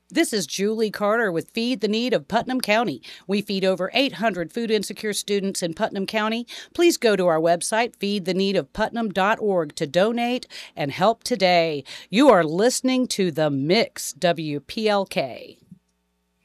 This is Julie Carter with Feed the Need of Putnam County. We feed over 800 food insecure students in Putnam County. Please go to our website, feedtheneedofputnam.org, to donate and help today. You are listening to The Mix, WPLK.